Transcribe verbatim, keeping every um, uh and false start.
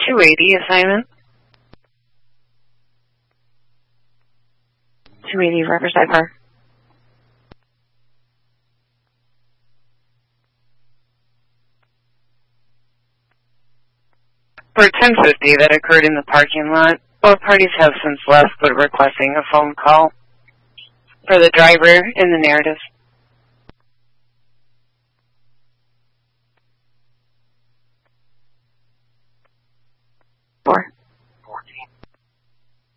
two eighty assignment. two eighty Riverside Park. For ten fifty that occurred in the parking lot, both parties have since left but requesting a phone call for the driver in the narrative.